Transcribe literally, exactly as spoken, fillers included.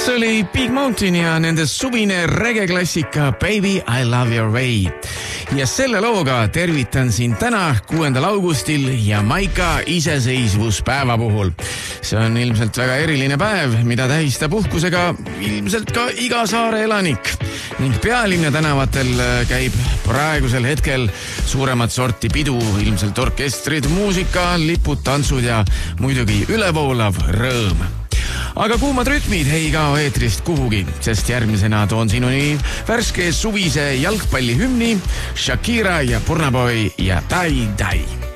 See oli Big Mountain ja nende suvine regeklassika Baby I Love Your Way. Ja selle looga tervitan siin täna kuuendal augustil Jamaica iseseisvuspäeva puhul. See on ilmselt väga eriline päev, mida tähistab uhkusega ilmselt ka iga saare elanik. Ning pealinna tänavatel käib praegusel hetkel suuremat sorti pidu, ilmselt orkestrid, muusika, lipud, tantsud ja muidugi ülevoolav rõõm. Aga kuumad rütmid ei kao eetrist kuhugi, sest järgmisena toon sinuni värske suvise jalgpallihümni Shakira ja Burna Boy ja Tai Tai.